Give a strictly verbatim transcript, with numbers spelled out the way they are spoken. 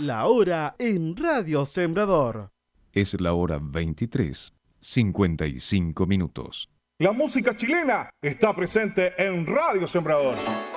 La hora en Radio Sembrador. Es la hora veintitrés, cincuenta y cinco minutos. La música chilena está presente en Radio Sembrador.